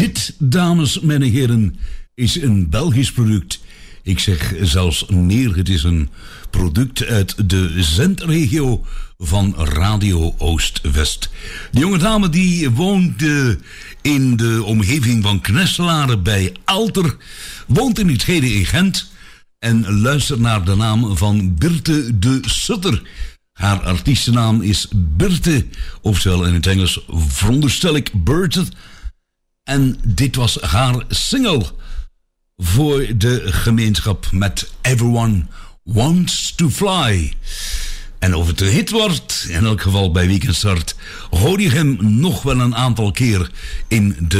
Dit, dames en heren, is een Belgisch product. Ik zeg zelfs meer, het is een product uit de zendregio van Radio Oost-West. De jonge dame die woont in de omgeving van Knesselaren bij Alter, woont in het heden in Gent en luistert naar de naam van Birte de Sutter. Haar artiestennaam is Birte, oftewel in het Engels veronderstel ik Birte. En dit was haar single voor de gemeenschap met Everyone Wants to Fly. En of het een hit wordt, in elk geval bij Weekend Start, hoor je hem nog wel een aantal keer in de